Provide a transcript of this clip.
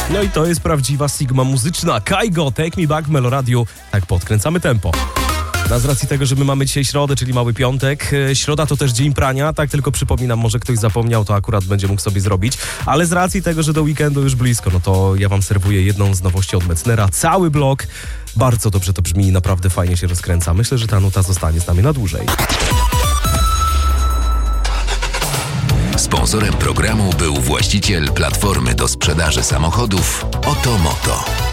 No i to jest prawdziwa Sigma muzyczna. Kaigo, Take Me Back w Meloradiu. Tak podkręcamy tempo. No, z racji tego, że my mamy dzisiaj środę, czyli mały piątek. Środa to też dzień prania, tak tylko przypominam, może ktoś zapomniał, to akurat będzie mógł sobie zrobić. Ale z racji tego, że do weekendu już blisko, no to ja wam serwuję jedną z nowości od Metznera. Cały blok. Bardzo dobrze to brzmi i naprawdę fajnie się rozkręca. Myślę, że ta nuta zostanie z nami na dłużej. Sponsorem programu był właściciel platformy do sprzedaży samochodów Otomoto.